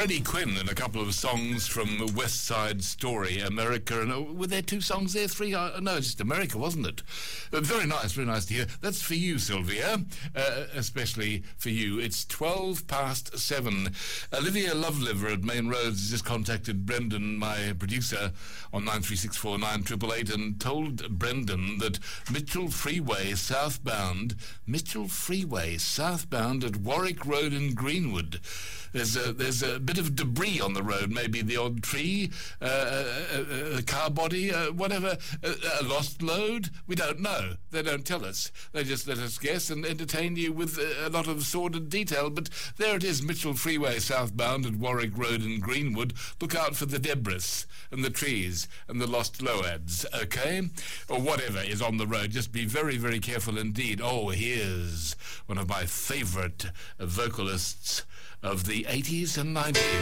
Freddie Quinn and a couple of songs from West Side Story, America, and were there two songs there? Three? No, just America, wasn't it? Very nice to hear. That's for you, Sylvia, especially for you. It's 7:12. Olivia Loveliver at Main Roads has just contacted Brendan, my producer, on 9364988, and told Brendan that Mitchell Freeway southbound at Warwick Road in Greenwood. There's a bit of debris on the road, maybe the odd tree, a car body, whatever, a lost load. We don't know. They don't tell us. They just let us guess and entertain you with a lot of sordid detail. But there it is, Mitchell Freeway southbound at Warwick Road in Greenwood. Look out for the debris and the trees and the lost loads, okay? Or whatever is on the road. Just be very, very careful indeed. Oh, here's one of my favourite vocalists of the 80s and 90s.